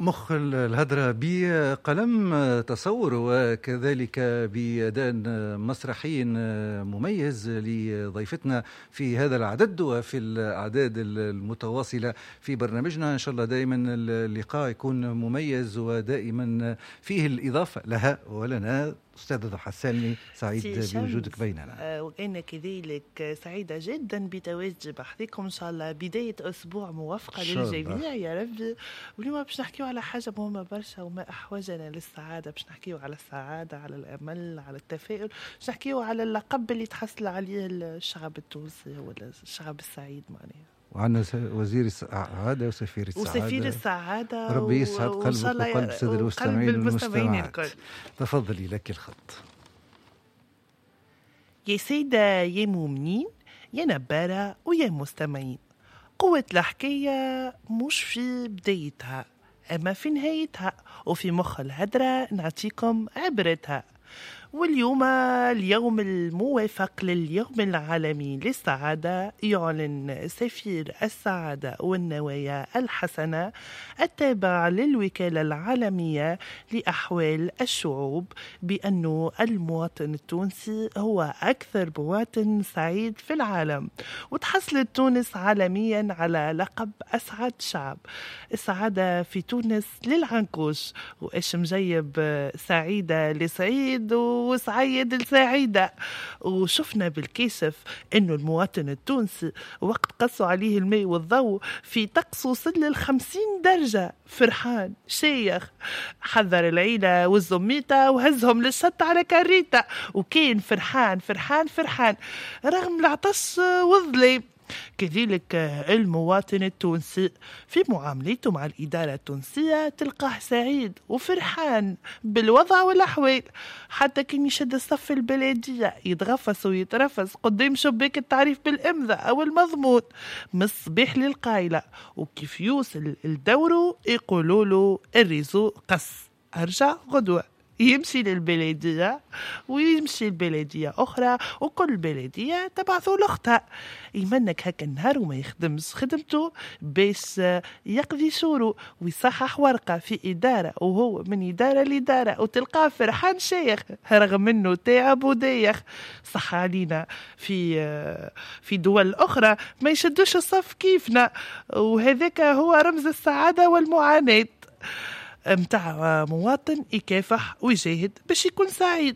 مخ الهدرة بقلم تصور وكذلك بأداء مسرحي مميز لضيفتنا في هذا العدد وفي الأعداد المتواصلة في برنامجنا. إن شاء الله دائما اللقاء يكون مميز ودائما فيه الإضافة لها ولنا. أستاذة ضحى السالمي، سعيد بوجودك بيننا. وأنا كذلك سعيدة جدا بتواجد بحثكم. إن شاء الله بداية أسبوع موفقة للجميع يا رب. واليوم باش نحكيو على حاجة مهمة برشا، وما أحوجنا للسعادة. باش نحكيو على السعادة، على الأمل، على التفاؤل. باش نحكيو على اللقب اللي تحصل عليه الشعب التونسي، هو الشعب السعيد معناها. وعندنا وزير السعادة وسفير السعادة ربي يسعد قلبك وقلب السادة المستمعين والمستمعات. تفضلي لك الخط. يا سيدة يا مؤمنين يا نبارة ويا مستمعين، قوة الحكاية مش في بدايتها أما في نهايتها، وفي مخ الهدرة نعطيكم عبرتها. واليوم اليوم الموافق لليوم العالمي للسعادة، يعلن سفير السعادة والنوايا الحسنة التابع للوكالة العالمية لأحوال الشعوب بأنه المواطن التونسي هو أكثر مواطن سعيد في العالم. وتحصلت تونس عالميا على لقب أسعد شعب. السعادة في تونس للعنكوش، وإيش مجيب سعيدة لسعيد وسعيد السعيدة. وشفنا بالكشف انه المواطن التونسي وقت قصوا عليه الماء والضوء في طقس وصل 50 درجة فرحان شيخ، حذر العيلة والزميتة وهزهم للشط على كاريتا، وكان فرحان فرحان فرحان رغم العطش والظلام. كذلك المواطن التونسي في معاملته مع الإدارة التونسية تلقاه سعيد وفرحان بالوضع والأحوال، حتى كان يشد الصف البلدية يتغفص ويترفس قدام شباك التعريف بالإمضاء أو المضمون من الصباح للقايلة. وكيف يوصل الدورو يقولوا له الريزو قص أرجع غدوة، يمشي للبلدية ويمشي البلدية أخرى، وكل بلدية تبعثوا لأختها. يمنك هكا النهار وما يخدمش خدمته باش يقضي شورو ويصحح ورقة في إدارة، وهو من إدارة لإدارة، وتلقاه فرحان شيخ رغم أنه تعب ودايخ. صح علينا في دول أخرى ما يشدوش الصف كيفنا، وهذاك هو رمز السعادة والمعاناة متاع مواطن يكافح ويجاهد باش يكون سعيد.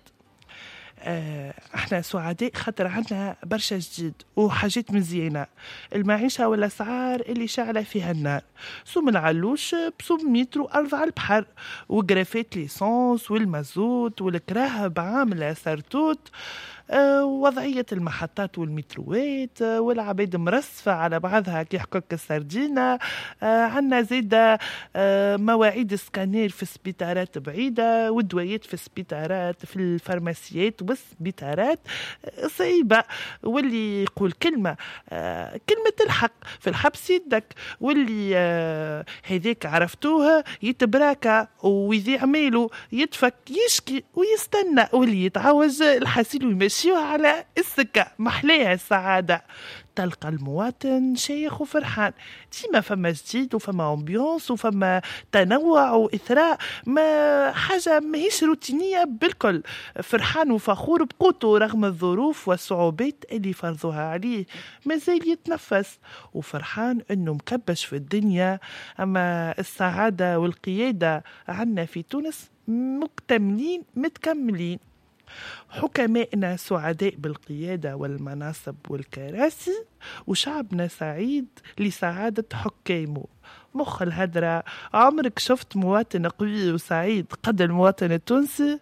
احنا سعداء خاطر عندنا برشا جديد وحاجات مزيانة. المعيشة والأسعار اللي شعلة فيها النار، سوم العلوش بسوم مترو أرض على البحر، وجرافات ليسانس والمازوت والكراهة بعاملة سرتوت، وضعية المحطات والمتروات والعباد مرصفة على بعضها كيحكوك السردينة. عنا زيادة مواعيد سكانير في سبيطارات بعيدة، ودويات في سبيطارات في الفارماسيات والسبيطارات صعيبة. واللي يقول كلمة الحق في الحبس يدك، واللي هذاك عرفتوها يتبراكى ويذيع ميلو يتفك يشكي ويستنى، واللي يتعوج الحسيل ويمشيوها على السكة. محلاها السعادة، تلقى المواطن شيخ وفرحان، ديما فما جديد وفما امبيونس وفما تنوع واثراء، ما حاجه ماهيش روتينيه بالكل. فرحان وفخور بقوته رغم الظروف والصعوبات اللي فرضوها عليه، مازال يتنفس وفرحان انه مكبش في الدنيا. اما السعاده والقياده عنا في تونس مكتملين متكملين. حكمائنا سعداء بالقيادة والمناصب والكراسي، وشعبنا سعيد لسعادة حكامه. مخ الهدرة، عمرك شفت مواطن قوي وسعيد قد المواطن التونسي؟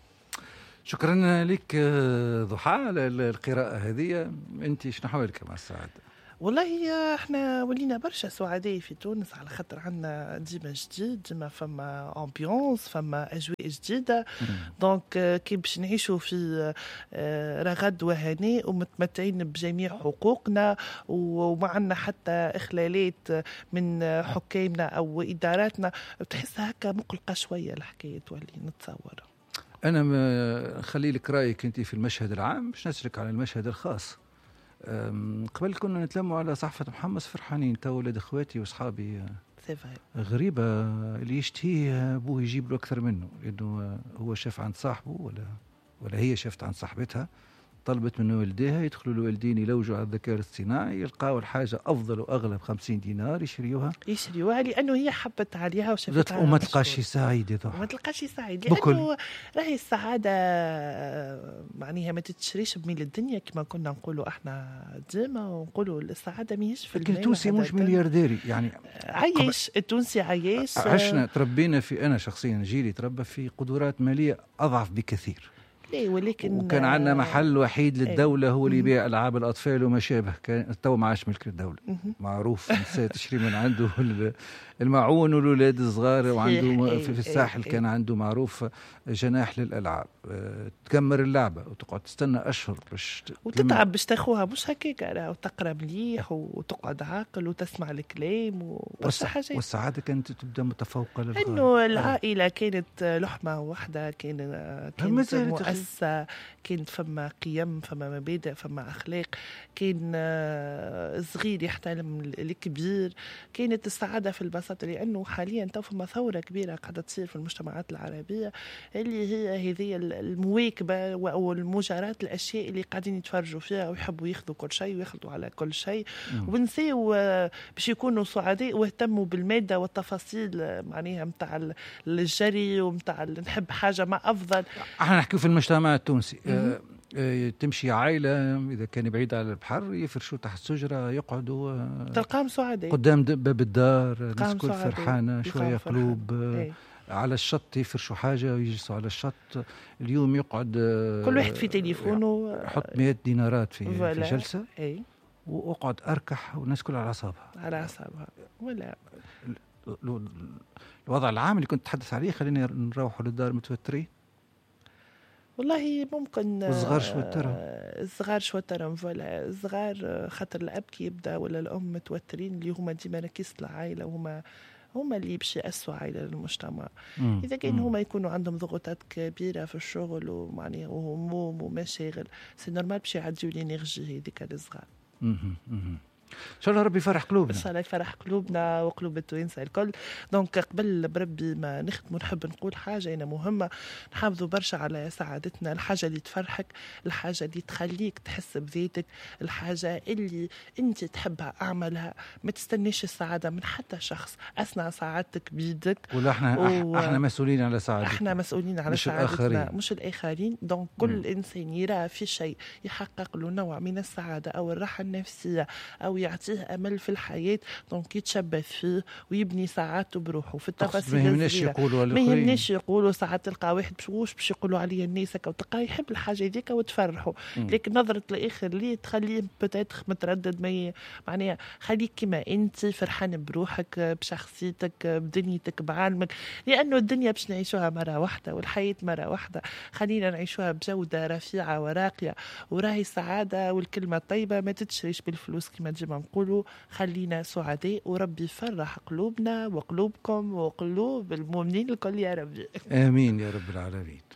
شكرا لك ضحى على القراءة هذه. أنت شنو حوالك مع السعادة؟ والله احنا ولينا برشا سعداء في تونس على خاطر عندنا ديما جديد، ديما فما امبيونس، فما اجواء جديده. دونك كي باش نعيشوا في رغد وهناء ومتمتعين بجميع حقوقنا، وما عندنا حتى اخلالات من حكامنا او اداراتنا. بتحس هكا مقلقه شويه الحكايه تولي نتصور. انا خلي لك رايك انت في المشهد العام باش نسلك على المشهد الخاص. قبل كنا نتلموا على صحفة محمص فرحانين، تو ولاد اخواتي واصحابي سي فري. غريبة اللي يشتهيه أبوه يجيب له أكثر منه، لأنه هو شاف عند صاحبه ولا هي شافت عند صاحبتها، طلبت من والديها يدخلوا الوالدين يلوجوا على الذكاء الاصطناعي، يلقاو الحاجة أفضل وأغلى ب50 دينار يشريوها لأنه هي حبت عليها وشافتها وما تلقاش سعيد. وما تلقاش سعيد لأنه راهي السعادة معناها ما تتشريش بميل الدنيا كما كنا نقولوا احنا ديما، ونقولوا السعادة ماهيش في المال. التونسي مش مليارديري يعني، عايش التونسي عايش. عشنا تربينا أنا شخصيا جيلي تربى في قدرات مالية أضعف بكثير، ولكن وكان عندنا محل وحيد للدولة هو اللي يبيع ألعاب الأطفال وما شابه، كان تو ما عادش ملك الدولة، معروف تشري من عنده المعون والولاد الصغار، وعنده في الساحل كان عنده معروف جناح للألعاب، تكمر اللعبة وتقعد تستنى أشهر باش وتتعب باش تاخوها، مش هكاك وتقرا مليح وتقعد عاقل وتسمع الكلام والسعادة كانت تبدأ متفوقة للغاية. إنه العائلة كانت لحمة واحدة، كانت مؤسسة، كانت فما قيم، فما مبادئ، فما أخلاق، كان صغير يحترم الكبير، كانت السعادة في البساطة. لأنه حاليا تو فما ثورة كبيرة قاعدة تصير في المجتمعات العربية اللي هي هذه المواكبة أو المجاراة الأشياء اللي قاعدين يتفرجوا فيها ويحبوا ياخذوا كل شيء وياخذوا على كل شيء، ونسيوا باش يكونوا سعداء واهتموا بالمادة والتفاصيل معناها متاع الجري ومتاع نحب حاجة ما أفضل. احنا نحكي في المجتمع التونسي تمشي عائلة إذا كان بعيد على البحر يفرشوا تحت الشجرة يقعدوا تلقاهم سعداء قدام باب الدار، الناس كل فرحانة، شوية قلوب على الشط يفرشوا حاجة ويجلسوا على الشط. اليوم يقعد كل واحد في تليفونه يحط 100 دينارات في جلسة وأقعد أركح والناس كلها على أعصابها. ولا الوضع العام اللي كنت تحدث عليه خلينا نروحوا للدار متوترين. والله ممكن الصغار شوترهم فوالا الصغار خاطر الأب كي يبدأ ولا الأم متوترين اللي هما ديما ركيزة العائلة، هما اللي باش يأسوا عائلة للمجتمع. إذا كان هما يكونوا عندهم ضغوطات كبيرة في الشغل ومعناها وهموم ومشاغل، سي نورمال باش يعديوا الانرجي هذيك للصغار. إن شاء الله ربي يفرح قلوبنا، إن شاء الله يفرح قلوبنا وقلوب التوانسة الكل. دونك قبل بربي ما نختم نحب نقول حاجة أنا مهمة، نحافظوا برشا على سعادتنا، الحاجة اللي تفرحك، الحاجة اللي تخليك تحس بذاتك، الحاجة اللي أنت تحبها أعملها، ما تستنيش السعادة من حتى شخص، أصنع سعادتك بيدك. ولا احنا مسؤولين على سعادتنا، احنا مسؤولين على سعادتنا مش الآخرين. دونك كل إنسان يرى في شيء يحقق له نوع من السعادة أو الراحة النفسية أو يعطيه أمل في الحياة، دونك يتشبث فيه ويبني ساعاته بروحه في التفاصيل الصغيرة. ما يهمنيش يقولوا ساعات تلقى واحد باش يقولوا عليه الناس أو تلقى يحب الحاجة هذيك وتفرحه، لكن نظرة الآخر اللي تخليه بتاتخ متردد، معناها خليك كما أنت فرحان بروحك بشخصيتك بدنيتك بعلمك، لأنه الدنيا باش نعيشوها مرة واحدة والحياة مرة واحدة، خلينا نعيشوها بجودة رفيعة وراقية. وراهي السعادة والكلمة الطيبة ما تتشريش بالفلوس كما ديما نقولوا. خلينا سعداء وربي يفرح قلوبنا وقلوبكم وقلوب المؤمنين الكل يا ربي. آمين يا رب العالمين.